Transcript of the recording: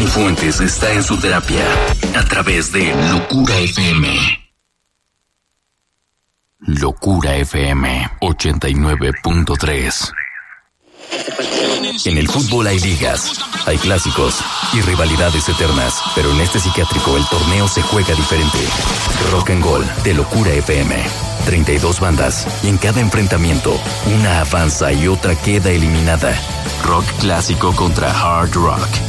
Dani Fuentes está en su terapia a través de Locura FM. Locura FM 89.3. En el fútbol hay ligas, hay clásicos y rivalidades eternas, pero en este psiquiátrico el torneo se juega diferente. Rock and Gold de Locura FM. 32 bandas y en cada enfrentamiento una avanza y otra queda eliminada. Rock clásico contra hard rock.